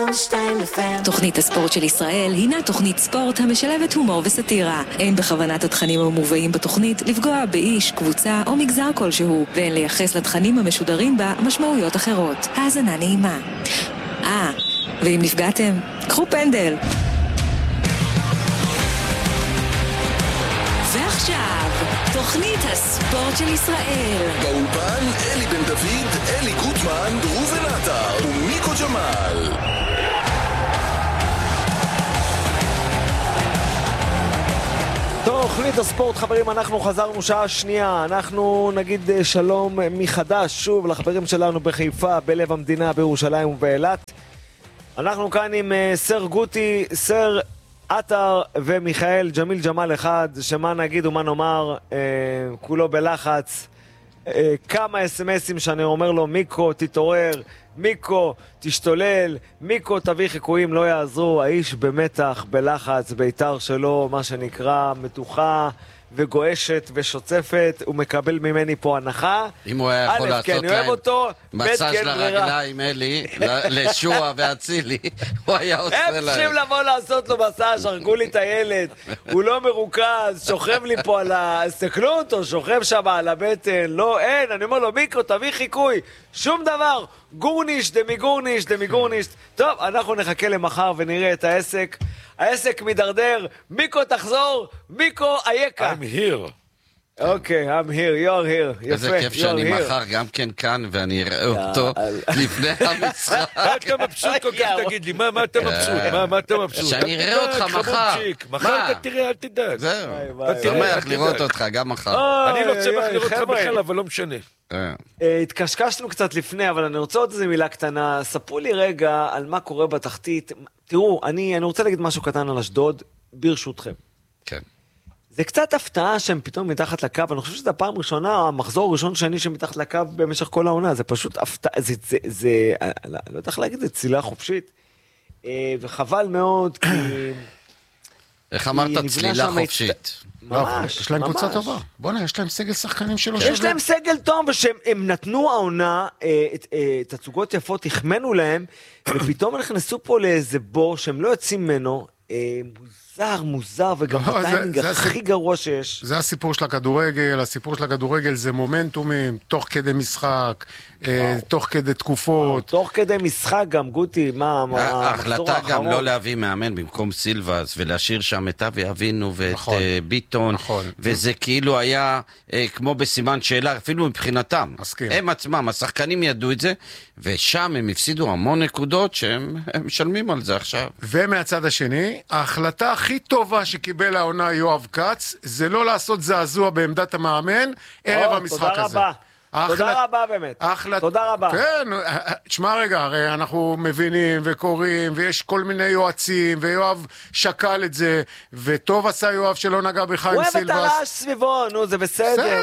תוכנית הספורט של ישראל הינה תוכנית ספורט המשלבת הומור וסטירה. אין בכוונת התכנים המובאים בתוכנית לפגוע באיש, קבוצה או מגזר כלשהו, ואין לייחס לתכנים המשודרים בה משמעויות אחרות. האזנה נעימה. ואם נפגעתם, קחו פנדל. ועכשיו, תוכנית הספורט של ישראל. באולפן אלי בן דוד, אלי גוטמן, ראובן עטר ומיקו ג'מאל. תוכנית הספורט, חברים, אנחנו חזרנו שעה שנייה. אנחנו נגיד שלום מחדש שוב לחברים שלנו בחיפה, בלב המדינה, בירושלים ובאילת. אנחנו כאן עם סר גוטי, סר עטר ומיכאל ג'מיל ג'מאל אחד, שמה נגיד ומה נאמר, כולו בלחץ. כמה אס-אמסים שאני אומר לו, מיקו תתעורר, מיקו תשתולל, מיקו תביא חיקויים, לא יעזרו. האיש במתח, בלחץ, ביתר שלו, מה שנקרא, מתוחה וגועשת ושוצפת. הוא מקבל ממני פה הנחה. אם הוא היה יכול לעשות להם מסאז' לרגליים, אלי, לשוע והצילי, הוא היה עושה להם. הם צריכים לבוא לעשות לו מסאז', הרגו לי את הילד, הוא לא מרוכז, שוכב לי פה על הסתכלות, או שוכב שם על הבטן. לא, אין, אני אומר לו, מיקו, תביא חיקוי, שום דבר, גורניש, דמי גורניש. טוב, אנחנו נחכה למחר ונראה את העסק. העסק מדרדר, מיקו תחזור, מיקו אייקה. I'm here. אוקיי, I'm here, you're here. יפה, איזה כיף שאני מחר גם כן כאן ואני אראה אותו לפני המשחק. מה אתה מבסוט כל כך, תגיד לי, מה אתה מבסוט? מה אתה מבסוט? שאני אראה אותך מחר. מחר אתה תראה, אל תדאג. זהו, שמח לראות אותך גם מחר. אני לא שמח לראות אותך בכלל, אבל לא משנה. התקשקשנו קצת לפני, אבל אני רוצה עוד איזה מילה קטנה. ספרו לי רגע על מה קורה בתחתית. תראו, אני רוצה להגיד משהו קטן על אשדוד, ברשותכם. כן. זה קצת הפתעה שהם פתאום מתחת לקו, אני חושב שזה הפעם ראשונה, המחזור הראשון שני שמתחת לקו במשך כל העונה, זה פשוט הפתעה, זה לא יודע איך להגיד, זה צילה חופשית, וחבל מאוד, כי... איך אמרת צלילה חופשית? ממש, יש להם קבוצה טובה. בוא'נה, יש להם סגל שחקנים שלו. יש להם סגל טוב, ושהם נתנו העונה, תצוגות יפות, החמנו להם, ופתאום נכנסו פה לאיזה בור שהם לא יוצאים ממנו, מוזר, וגם הטיימינג הכי גרוע שיש. זה הסיפור של הכדורגל, הסיפור של הכדורגל זה מומנטומים, תוך כדי משחק, תוך כדי תקופות. תוך כדי משחק גם, גוטי, מה ההחלטה גם לא להביא מאמן במקום סילבס, ולהשאיר שם את אבי אבינו ואת ביטון, וזה כאילו היה כמו בסימן שאלה, אפילו מבחינתם. הם עצמם, השחקנים ידעו את זה, ושם הם הפסידו המון נקודות שהם משלמים על זה עכשיו. ומהצד השני, ההחלטה הכי טובה שקיבל העונה יואב קץ, זה לא לעשות זעזוע בעמדת המאמן ערב המשחק הזה. תודה רבה באמת. תודה רבה. כן, תשמע רגע, הרי אנחנו מבינים וקוראים, ויש כל מיני יועצים, ויואב שקל את זה, וטוב עשה יואב שלא נגע בחיים סילבס. הוא אוהב את הרעש סביבו, נו, זה בסדר.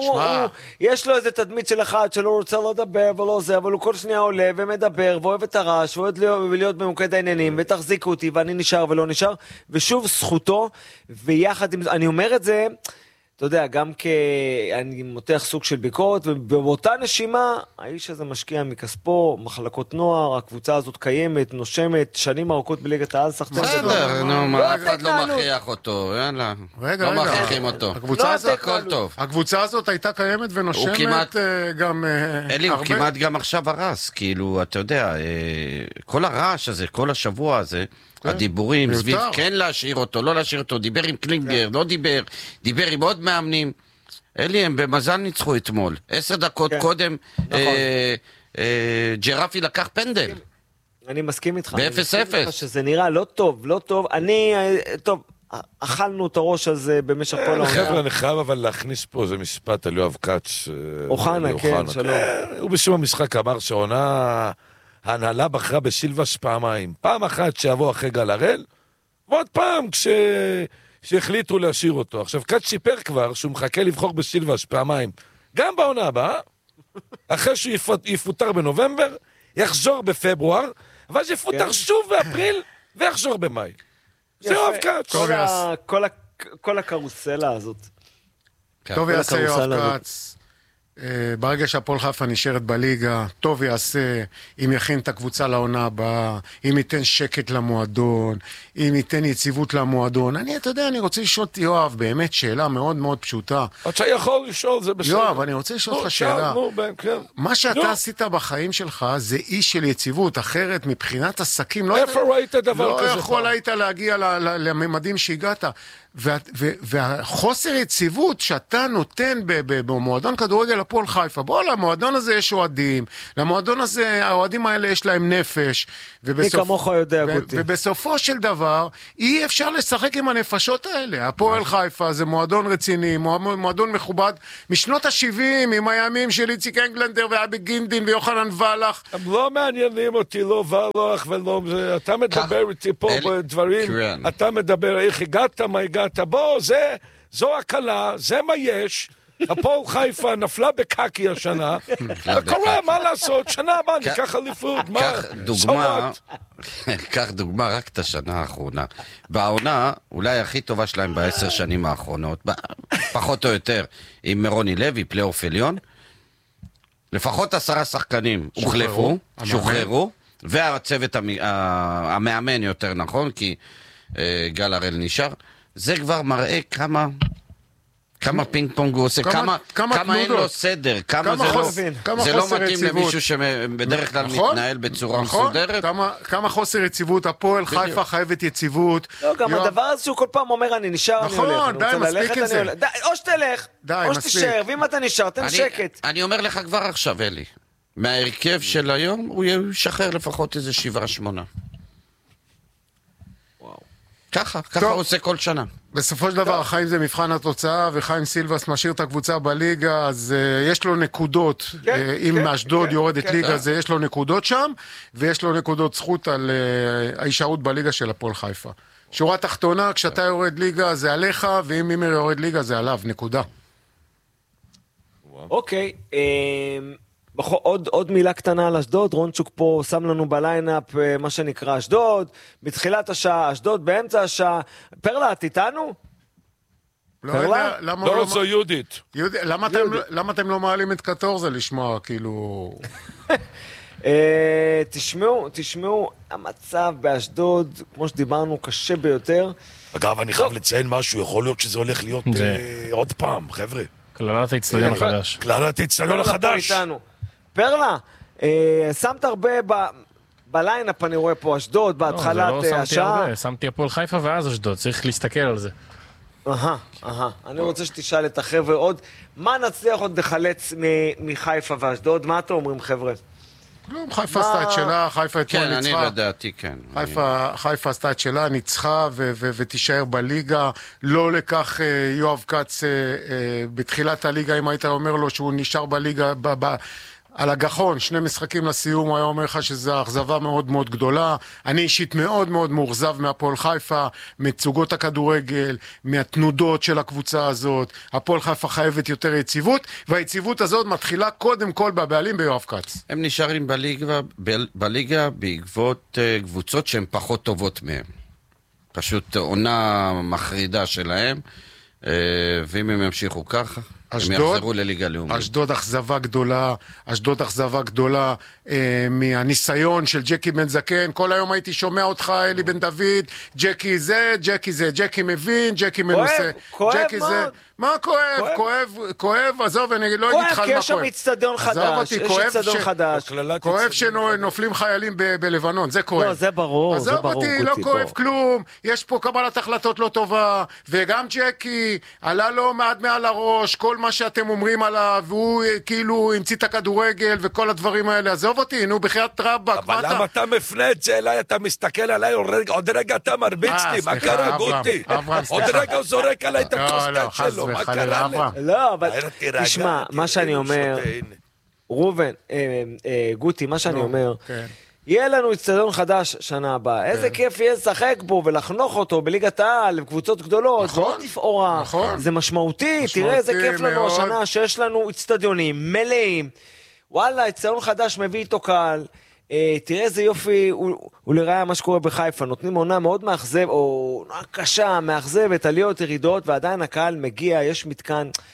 יש לו איזה תדמית של אחד שלא רוצה לדבר ולא זה, אבל הוא כל שניה עולה ומדבר, ואוהב את הרעש, ואוהב להיות במוקד העניינים, ותחזיקו אותי, ואני נשאר ולא נשאר, ושוב, זכותו, ויחד עם זה, אני אומר את זה, אתה יודע, גם אני מותח סוג של ביקורת, ובאותה נשימה, האיש הזה משקיע מכספו, מחלקות נוער, הקבוצה הזאת קיימת, נושמת, שנים ארוכות בליגת העל, סחטן. בסדר, נו, מה אחד לא מכריח אותו, יאללה. לא מכריחים אותו. הכל טוב. הקבוצה הזאת הייתה קיימת ונושמת גם אלי, הוא כמעט גם עכשיו הרס, כאילו, אתה יודע, כל הרעש הזה, כל השבוע הזה, הדיבורים סביב כן להשאיר אותו, לא להשאיר אותו, דיבר עם קלינגר, לא דיבר עם עוד מאמנים. אלי, הם במזל ניצחו אתמול. 10 דקות קודם ג'רפי לקח פנדל. אני מסכים איתך. ב-0-0. שזה נראה לא טוב, לא טוב. טוב, אכלנו את הראש הזה במשך כל העונה. חבר'ה, אני חייב אבל להכניס פה איזה משפט על יואב קץ. אוחנה, כן, שלום. הוא בשום המשחק אמר שהעונה... ההנהלה בחרה בסילבס פעמיים. פעם אחת שיבוא אחרי גל הראל, ועוד פעם שהחליטו להשאיר אותו. עכשיו, קאט שיפר כבר שהוא מחכה לבחור בסילבס פעמיים. גם בעונה הבאה, אחרי שהוא יפוטר בנובמבר, יחזור בפברואר, ואז יפוטר שוב באפריל, ויחזור במאי. זה יואב קאט. כל הקרוסלה הזאת. טוב יעשה יואב קאץ. ברגע שהפועל חיפה נשארת בליגה, טוב יעשה אם יכין את הקבוצה לעונה הבאה, אם ייתן שקט למועדון, אם ייתן יציבות למועדון. אתה יודע, אני רוצה לשאול את יואב, באמת שאלה מאוד מאוד פשוטה. אתה יכול לשאול, זה בסדר. יואב, אני רוצה לשאול לך שאלה. מה שאתה עשית בחיים שלך זה איש של יציבות, אחרת מבחינת עסקים איפה ראית דבר כזה? לא יכול היית להגיע לממדים שהגעת. והחוסר יציבות שאתה נותן במועדון כדורגל הפועל חיפה, בוא, למועדון הזה יש אוהדים, למועדון הזה, האוהדים האלה יש להם נפש, מי כמוך יודע, גוטי. ובסופו של דבר, אי אפשר לשחק עם הנפשות האלה. הפועל חיפה זה מועדון רציני, מועדון מכובד, משנות ה-70, עם הימים של איציק אנגלנדר ואבי גינדין ויוחנן ולח. הם לא מעניינים אותי, לא ולח ולא... אתה מדבר איתי פה בדברים, אתה מדבר איך הגעת, מה הגעת, בוא, זו הקלה, זה מה יש. הפועל חיפה נפלה בקקי השנה, וקורה, מה לעשות, שנה הבאה ניקח אליפות, קח דוגמה רק את השנה האחרונה. בעונה, אולי הכי טובה שלהם ב10 שנים האחרונות, פחות או יותר, עם רוני לוי, פלייאוף עליון, לפחות 10 שחקנים הוחלפו, שוחררו, והצוות המאמן יותר נכון, כי גל הראל נשאר, זה כבר מראה כמה פינג פונג הוא עושה, כמה אין לו סדר, כמה זה לא מתאים למישהו שבדרך כלל מתנהל בצורה מסודרת. כמה חוסר יציבות, הפועל חיפה חייבת יציבות. לא, גם הדבר הזה שהוא כל פעם אומר, אני נשאר, אני הולך. נכון, די, מספיק את זה. או שתלך, או שתישאר, ואם אתה נשאר, תן שקט. אני אומר לך כבר עכשיו, אלי, מההרכב של היום, הוא ישחרר לפחות איזה 7-8. ככה הוא עושה כל שנה. בסופו של דבר, חיים זה מבחן התוצאה, וחיים סילבס משאיר את הקבוצה בליגה, אז יש לו נקודות, אם אשדוד יורדת ליגה, אז יש לו נקודות שם, ויש לו נקודות זכות על ההישארות בליגה של הפועל חיפה. שורה תחתונה, כשאתה יורד ליגה זה עליך, ואם מימר יורד ליגה זה עליו, נקודה. אוקיי, עוד מילה קטנה על אשדוד, רונצ'וק פה שם לנו בליינאפ מה שנקרא אשדוד, בתחילת השעה, אשדוד באמצע השעה, פרלה, את איתנו? פרלה? לא זו יהודית. למה אתם לא מעלים את קטורזה לשמוע, כאילו... תשמעו, המצב באשדוד, כמו שדיברנו, קשה ביותר. אגב, אני חייב לציין משהו, יכול להיות שזה הולך להיות עוד פעם, חבר'ה. כללת האצטדיון החדש. כללת האצטדיון החדש. פרלה, שמת הרבה בליינאפ, אני רואה פה אשדוד, בהתחלת השעה. שמתי הפועל חיפה ואז אשדוד, צריך להסתכל על זה. אני רוצה שתשאל את החבר'ה עוד, מה נצליח עוד לחלץ מחיפה ואשדוד? מה אתם אומרים, חבר'ה? חיפה עשתה את שלה, חיפה אתמול ניצחה. כן, אני לדעתי, כן. חיפה עשתה את שלה, ניצחה ותישאר בליגה. לא לקח יואב קץ בתחילת הליגה, אם היית אומר לו שהוא נשאר בליגה על הגחון, 2 משחקים לסיום, הוא היה אומר לך שזו אכזבה מאוד מאוד גדולה. אני אישית מאוד מאוד מאוכזב מהפועל חיפה, מצוגות הכדורגל, מהתנודות של הקבוצה הזאת. הפועל חיפה חייבת יותר יציבות, והיציבות הזאת מתחילה קודם כל בבעלים ביואב קץ. הם נשארים בליגה בעקבות קבוצות שהן פחות טובות מהם. פשוט עונה מחרידה שלהם, ואם הם ימשיכו ככה, הם יחזרו לליגה לאומית. אשדוד אכזבה גדולה מהניסיון של ג'קי בן זקן. כל היום הייתי שומע אותך, אלי בן דוד, ג'קי זה, ג'קי מבין, ג'קי מנוסה. כואב מאוד. מה כואב, עזוב, אני לא אגיד לך מה כואב. כי יש שם אצטדיון חדש, כואב שנופלים חיילים בלבנון, זה כואב. לא, זה ברור, עזוב אותי, לא כואב כלום, יש פה קבלת החלטות לא טובה, וגם ג'קי עלה לו מעל הראש, כל מה שאתם אומרים עליו, והוא כאילו המציא את הכדורגל וכל הדברים האלה, עזוב אותי, נו, בחיית רבק. אבל למה אתה מפנה את זה אליי, אתה מסתכל עליי, עוד רגע אתה מרביץ לי, מה קרה גוטי? עוד רגע הוא זורק עליי את הקוסטט שלו, מה קרה לי? לא, אבל תשמע, מה שאני אומר, רובן, גוטי, מה שאני אומר, יהיה לנו אצטדיון חדש שנה הבאה, איזה כיף יהיה לשחק בו ולחנוך אותו בליגת העל, בקבוצות גדולות, זה לא תפאורה, זה משמעותי, תראה איזה כיף לנו השנה שיש לנו אצטדיונים מלאים, וואלה, אצטדיון חדש מביא איתו קהל, תראה איזה יופי, ולראה מה שקורה בחיפה, נותנים עונה מאוד מאכזב, או עונה קשה, מאכזבת, עליות, ירידות, ועדיין הקהל מגיע, יש מתקן,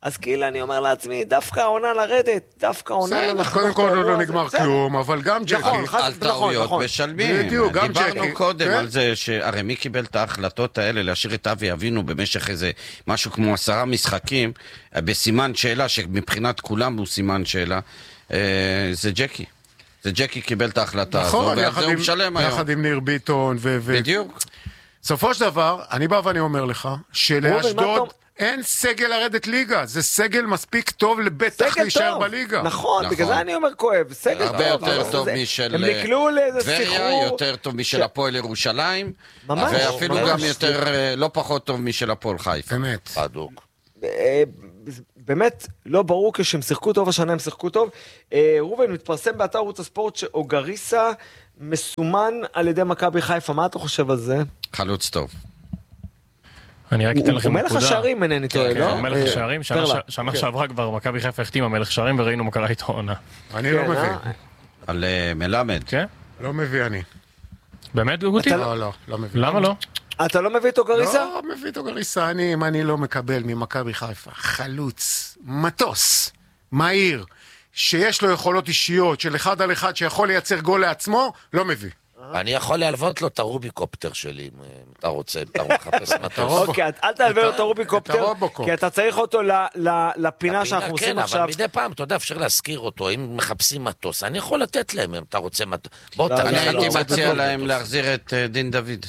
אז כאילו אני אומר לעצמי, דווקא העונה לרדת, דווקא העונה לרדת. קודם כל לא נגמר כלום, אבל גם ג'קי. על טעויות משלמים. בדיוק, גם ג'קי. דיברנו קודם על זה שהרי מי קיבל את ההחלטות האלה להשאיר את אבי אבינו במשך איזה משהו כמו 10 משחקים, בסימן שאלה, שמבחינת כולם הוא סימן שאלה, זה ג'קי. זה ג'קי קיבל את ההחלטה הזו, ועל זה הוא משלם היום. יחד עם ניר ביטון. בדיוק. סופו של דבר, אני בא ואני אומר לך, שלאשדוד אין סגל לרדת ליגה, זה סגל מספיק טוב לבטח להישאר בליגה. נכון, בגלל זה אני אומר כואב, סגל טוב. הרבה יותר טוב משל טבריה, יותר טוב משל הפועל ירושלים, ואפילו גם יותר לא פחות טוב משל הפועל חיפה. באמת. בדוק. באמת לא ברור כשהם שיחקו טוב, השנה הם שיחקו טוב. רובן, מתפרסם באתר ערוץ הספורט שאוגריסה מסומן על ידי מכבי חיפה, מה אתה חושב על זה? חלוץ טוב. אני רק אתן לכם נקודה. הוא מלך השערים, אינני טועה, לא? הוא מלך השערים, שנה שעברה כבר מכבי חיפה החתימה מלך שערים וראינו מה קרה איתו עונה. אני לא מביא. על מלמד. כן? לא מביא אני. באמת גוטי? לא מביא. למה לא? אתה לא מביא את אוגריסה? לא מביא את אוגריסה, אם אני לא מקבל ממכבי חיפה חלוץ, מטוס, מהיר, שיש לו יכולות אישיות של 1 על 1 שיכול לייצר גול לעצמו, לא מביא. אני יכול להלוות לו את הרוביקופטר שלי, אם אתה רוצה, אתה מחפש מטוס. אוקיי, אל תלווה לו את הרוביקופטר, כי אתה צריך אותו לפינה שאנחנו עושים עכשיו. אבל מדי פעם, אתה יודע, אפשר להזכיר אותו, אם מחפשים מטוס, אני יכול לתת להם, אם אתה רוצה מטוס. אני הייתי מציע להם להחזיר את דין דוד.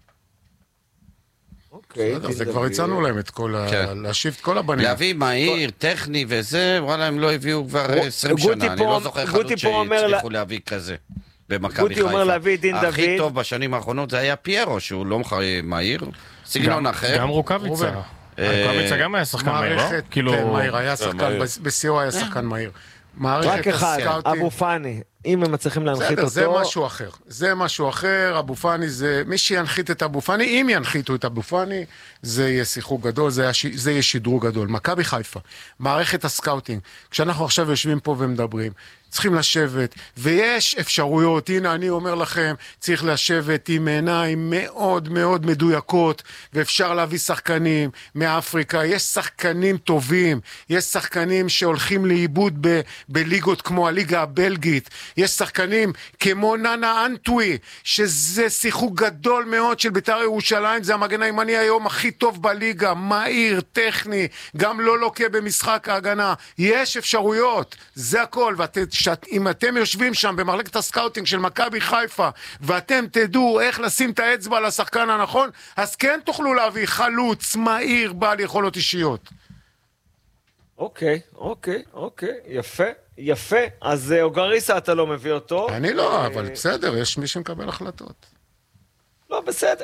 זה כבר הצענו להם את כל, להשיב את כל הבנים. להביא מהיר, טכני וזה, וואלה, הם לא הביאו כבר 20 שנה, אני לא זוכר חלוץ שהצליחו להביא כזה. במכבי חיפה. הכי טוב בשנים האחרונות זה היה פיירו, שהוא לא מהיר, סגנון אחר. גם רוקאביצה. רוקאביצה גם היה שחקן מהיר, לא? כן, מהיר, היה שחקן, בסיוע היה שחקן מהיר. רק אחד, אבו פאני. אם הם מצליחים להנחית אותו... זה משהו אחר. זה משהו אחר, אבו פאני זה... מי שינחית את אבו פאני, אם ינחיתו את אבו פאני, זה יהיה שיחוק גדול, זה יהיה שדרוג גדול. מכבי חיפה, מערכת הסקאוטינג, כשאנחנו עכשיו יושבים פה ומדברים, צריכים לשבת, ויש אפשרויות, הנה אני אומר לכם, צריך לשבת עם עיניים מאוד מאוד מדויקות, ואפשר להביא שחקנים מאפריקה, יש שחקנים טובים, יש שחקנים שהולכים לאיבוד בליגות כמו הליגה הבלגית, יש שחקנים כמו ננה אנטווי, שזה שיחוק גדול מאוד של בית"ר ירושלים, זה המגן הימני היום הכי טוב בליגה, מהיר, טכני, גם לא לוקה במשחק ההגנה, יש אפשרויות, זה הכל, אם אתם יושבים שם במחלקת הסקאוטינג של מכבי חיפה, ואתם תדעו איך לשים את האצבע על השחקן הנכון, אז כן תוכלו להביא חלוץ, מהיר, בעל יכולות אישיות. אוקיי, יפה. אז אוגריסה אתה לא מביא אותו. אני לא, אבל בסדר, יש מי שמקבל החלטות. לא, בסדר.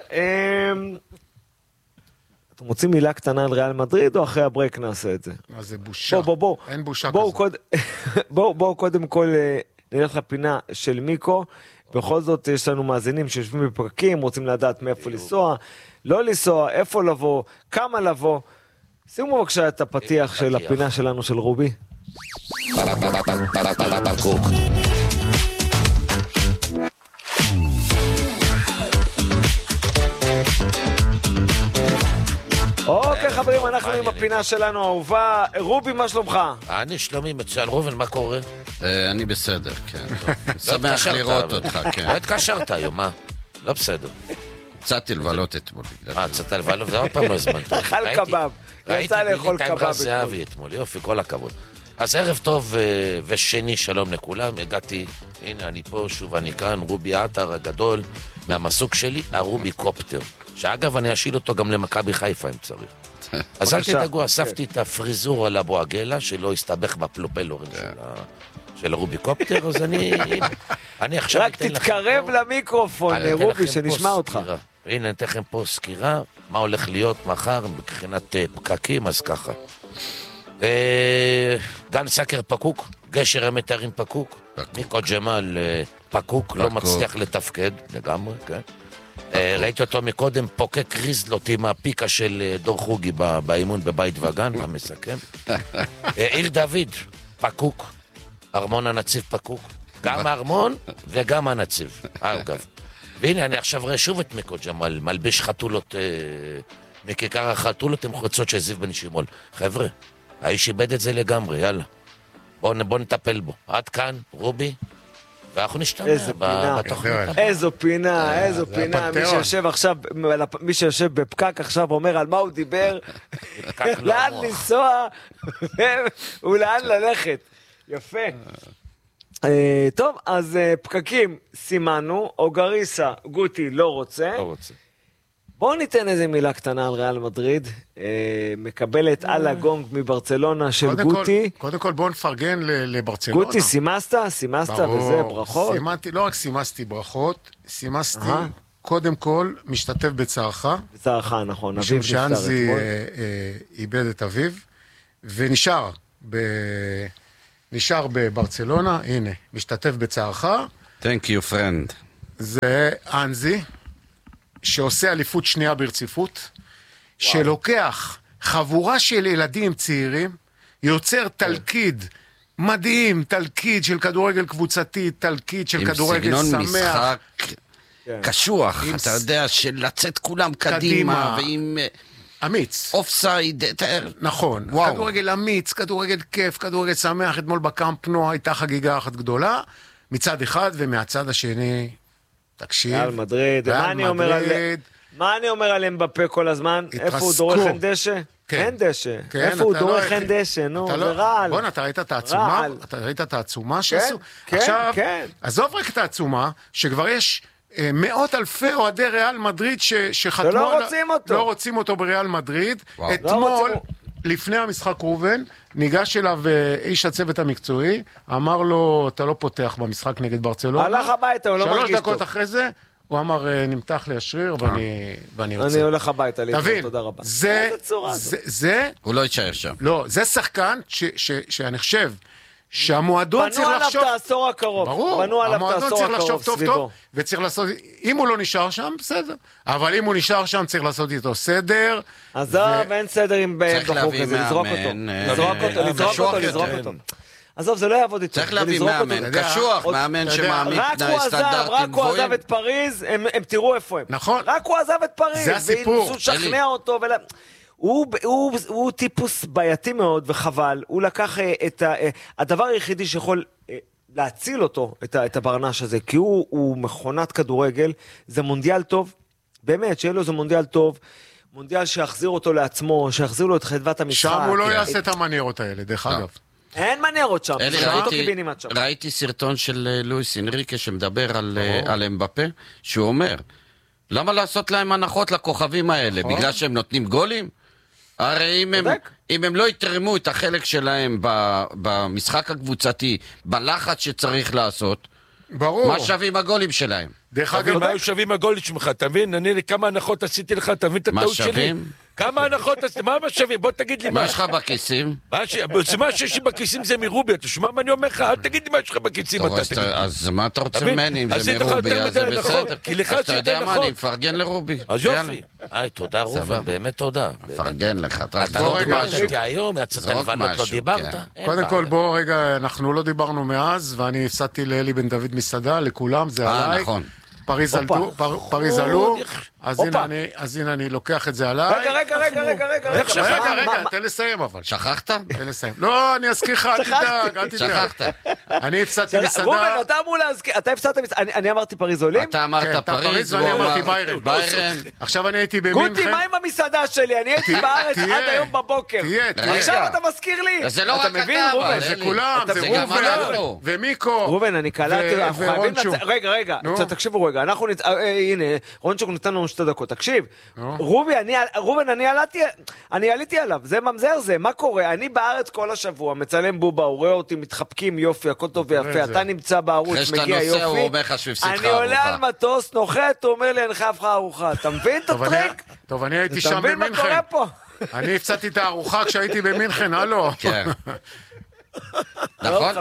אתם רוצים מילה קטנה על ריאל מדריד, או אחרי הברייק נעשה את זה? אז זה בושה. בוא. אין בושה כזאת. בואו קודם כל נלך לפינה של מיקו. בכל זאת יש לנו מאזינים שיושבים בפרקים, רוצים לדעת מאיפה לנסוע, לא לנסוע, איפה לבוא, כמה לבוא. שימו בבקשה את הפתיח של הפינה שלנו של רובי. אוקיי חברים, אנחנו עם הפינה שלנו האהובה. רובי, מה שלומך? אני שלומי מצוין. רובן, מה קורה? אני בסדר, כן. שמח לראות אותך, כן. לא התקשרת היום, מה? לא בסדר. יצאתי לבלות אתמול. יצאת לבלות, זה עוד פעם לא הזמנת. אכל קבב. יצא לאכול קבב. ראיתי זהבי אתמול, יופי, כל הכבוד. אז ערב טוב ושני, שלום לכולם. הגעתי, הנה אני פה, שוב אני כאן, רובי עטר הגדול, מהמסוק שלי, הרובי קופטר. שאגב, אני אשיל אותו גם למכבי חיפה אם צריך. אז אל תדאגו, אספתי את הפריזור על אבו עגלה, שלא הסתבך בפלופלורים של הרובי קופטר, אז אני עכשיו רק תתקרב למיקרופון, רובי, שנשמע אותך. הנה, אני אתן לכם פה סקירה, מה הולך להיות מחר, מבחינת פקקים, אז ככה. גן סקר פקוק, גשר המתארים פקוק, מיקו ג'מאל פקוק, לא מצליח לתפקד לגמרי, כן? ראיתי אותו מקודם, פוקק ריזלות עם הפיקה של דור חוגי באימון בבית וגן, המסכם. עיר דוד, פקוק, ארמון הנציב פקוק, גם הארמון וגם הנציב, אגב. והנה, אני עכשיו רואה שוב את מיקו ג'מאל, מלביש חתולות, מכיכר החתולות עם חוצות של זיו בן שמעון. חבר'ה, האיש איבד את זה לגמרי, יאללה. בוא נטפל בו. עד כאן, רובי, ואנחנו נשתמע בתוכנית. איזו פינה, איזו פינה. מי שיושב בפקק עכשיו אומר על מה הוא דיבר, לאן לנסוע ולאן ללכת. יפה. טוב, אז פקקים סימנו, אוגריסה, גוטי לא רוצה. בואו ניתן איזה מילה קטנה על ריאל מדריד, מקבלת על הגונג מברצלונה של גוטי. קודם כל בואו נפרגן לברצלונה. גוטי, סימסת וזה, ברכות. לא רק סימסתי ברכות, סימסתי קודם כל משתתף בצערך. בצערך, נכון. משום שאנזי איבד את אביו, ונשאר בברצלונה, הנה, משתתף בצערך. Thank you friend. זה אנזי. שעושה אליפות שנייה ברציפות, שלוקח חבורה של ילדים צעירים, יוצר תלכיד מדהים, תלכיד של כדורגל קבוצתי, תלכיד של כדורגל שמח. עם סגנון משחק קשוח, אתה יודע, של לצאת כולם קדימה, ועם אמיץ. אופסייד. נכון, כדורגל אמיץ, כדורגל כיף, כדורגל שמח. אתמול בקאמפ נו הייתה חגיגה אחת גדולה, מצד אחד ומהצד השני... תקשיב. ריאל מדריד. מה אני אומר על אמבפה כל הזמן? איפה הוא דורך אין דשא? אין דשא. איפה הוא דורך אין דשא? נו, זה רעל. בוא, אתה ראית את העצומה? אתה ראית את העצומה שעשו? עכשיו, עזוב רק את העצומה, שכבר יש מאות אלפי אוהדי ריאל מדריד שחתמו... לא רוצים אותו בריאל מדריד. אתמול, לפני המשחק ראובן, ניגש אליו איש הצוות המקצועי, אמר לו, אתה לא פותח במשחק נגד ברצלונה. הלך הביתה, הוא לא מרגיש טוב. 3 דקות אחרי זה, הוא אמר, נמתח לי השריר, ואני רוצה. אני הולך הביתה, תודה רבה. זה... הוא לא יישאר שם. לא, זה שחקן שאני חושב שהמועדון צריך לחשוב... בנו עליו את העשור הקרוב. ברור, המועדון צריך לחשוב טוב טוב, וצריך לעשות... אם הוא לא נשאר שם, בסדר. אבל אם הוא נשאר שם, צריך לעשות איתו סדר. עזוב, אין סדר עם בחור כזה, לזרוק אותו. עזוב, זה לא יעבוד איתו. צריך להביא מאמן, קשוח, מאמן שמאמין תנאי סטנדרטים גבוהים. רק הוא עזב את פריז, הם תראו איפה הם. נכון. רק הוא עזב את פריז. זה הסיפור. והוא שכנע אותו. הוא טיפוס בעייתי מאוד וחבל. הוא לקח את הדבר היחידי שיכול להציל אותו, את הברנש הזה, כי הוא מכונת כדורגל. זה מונדיאל טוב. באמת, שיהיה לו זה מונדיאל טוב. מונדיאל שיחזיר אותו לעצמו, שיחזיר לו את חדוות המשחק. שם הוא לא יעשה את המניירות האלה, דרך אגב. אין מניירות שם. ראיתי סרטון של לואיס אנריקה שמדבר על אמבפה, שהוא אומר, למה לעשות להם הנחות לכוכבים האלה? בגלל שהם נותנים גולים? הרי אם הם לא יתרמו את החלק שלהם במשחק הקבוצתי, בלחץ שצריך לעשות, מה שווים הגולים שלהם? דרך אגב, מה שווים הגולים שלך? אתה מבין? אני כמה הנחות עשיתי לך, אתה מבין את הטעות שלי? כמה הנחות עשיתי? מה שווים? בוא תגיד לי מה. מה יש לך בכיסים? מה שיש לי בכיסים זה מרובי, אתה שומע מה אני אומר לך? אל תגיד לי מה יש לך בכיסים. אז מה אתה רוצה ממני אם זה מרובי? אז זה בסדר. אז אתה יודע מה, אני מפרגן לרובי. אז יופי. תודה ראובן, באמת תודה. מפרגן לך. אתה לא דיברת היום, יצאת לבנות לא דיברת. קודם כל בוא רגע, אנחנו לא דיברנו מאז, ואני הפסדתי לאלי בן דוד מסעדה, לכולם, זה עליי. נכון. פריז עלו, אז הנה אני לוקח את זה עליי. רגע, תן לסיים אבל. שכחת? תן לסיים. לא, אני אזכיר לך, אל תדאג. שכחת. אני הפסדתי מסעדה. רובן, אתה אמור להזכיר, אתה הפסדת מסעדה, אני אמרתי פריז עולים? אתה אמרת פריז, ואני אמרתי ביירן. עכשיו אני הייתי במינכן. גוטי, מה עם המסעדה שלי? אני הייתי בארץ עד היום בבוקר. עכשיו אתה מזכיר לי. זה לא רק אתה, זה כולם, זה רובן ומיקו. רובן, אני קלטתי, רגע, תקשיבו רגע, הנה, רונצ'וק נתן לנו 2 דקות, תקשיב, רובן, אני עליתי עליו, זה ממזר זה, מה קורה? אני בארץ כל השבוע, מצלם בובה, הוא רואה אותי, מתחפקים, יופי, הכל טוב ויפה, אתה נמצא בערוץ, מגיע יופי, אני עולה על מטוס, נוחת, הוא אומר לי, אני חייב לך ארוחה, אתה מבין את הטריק? טוב, אני הייתי שם במינכן, אני הפסדתי את הארוחה כשהייתי במינכן, הלו. נכון?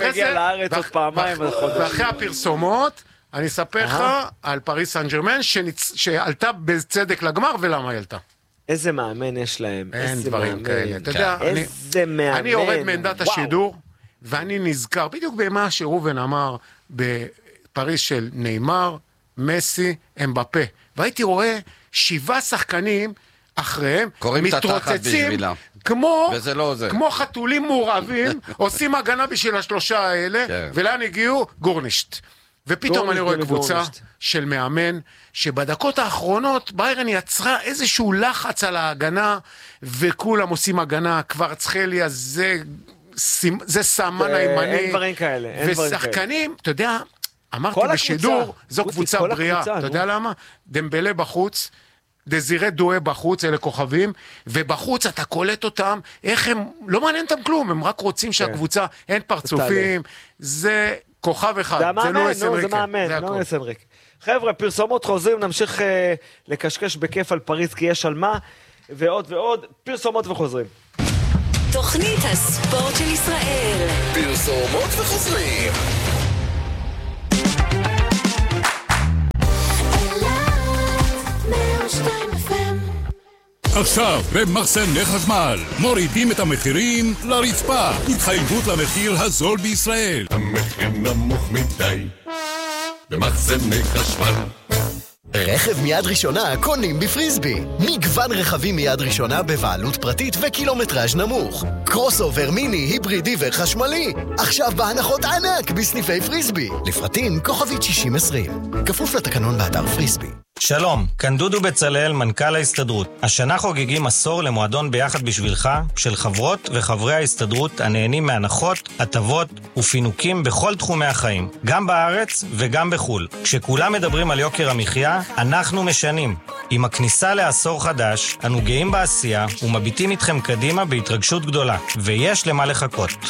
ואחרי הפרסומות, אני אספר לך על פריס סן ז'רמן שעלתה בצדק לגמר, ולמה היא עלתה. איזה מאמן יש להם. אין דברים כאלה. אתה יודע, אני יורד מעמדת השידור, ואני נזכר בדיוק במה שראובן אמר בפריס של ניימר, מסי, אמבפה. והייתי רואה 7 שחקנים אחריהם, קוראים את התחת בשבילה. כמו חתולים מעורבים, עושים הגנה בשביל השלושה האלה, ולאן הגיעו? גורנישט. ופתאום אני רואה קבוצה של מאמן, שבדקות האחרונות ביירן יצרה איזשהו לחץ על ההגנה, וכולם עושים הגנה, כבר צחליה, זה סמן הימני. אין דברים כאלה. ושחקנים, אתה יודע, אמרתי בשידור, זו קבוצה בריאה. אתה יודע למה? דמבלה בחוץ, דזירה דואה בחוץ, אלה כוכבים, ובחוץ אתה קולט אותם, איך הם, לא מעניין אותם כלום, הם רק רוצים שהקבוצה, אין פרצופים, זה כוכב אחד, זה לא אסנריק. זה מאמן, לא אסנריק. חבר'ה, פרסומות חוזרים, נמשיך לקשקש בכיף על פריז, כי יש על מה, ועוד ועוד, פרסומות וחוזרים. תוכנית הספורט של ישראל. פרסומות וחוזרים. עכשיו במחסני חשמל מורידים את המחירים לרצפה. התחייבות למחיר הזול בישראל. המחיר נמוך מדי במחסני חשמל. רכב מיד ראשונה קונים בפריסבי. מגוון רכבים מיד ראשונה בבעלות פרטית וקילומטראז' נמוך. קרוס אובר מיני, היברידי וחשמלי. עכשיו בהנחות ענק בסניפי פריסבי. לפרטים כוכבית 6020. כפוף לתקנון באתר פריסבי. שלום, כאן דודו בצלאל, מנכ"ל ההסתדרות. השנה חוגגים עשור למועדון ביחד בשבילך של חברות וחברי ההסתדרות הנהנים מהנחות, הטבות ופינוקים בכל תחומי החיים, גם בארץ וגם בחול. כשכולם מדברים על יוקר המחיה, אנחנו משנים. עם הכניסה לעשור חדש, אנו גאים בעשייה ומביטים איתכם קדימה בהתרגשות גדולה, ויש למה לחכות.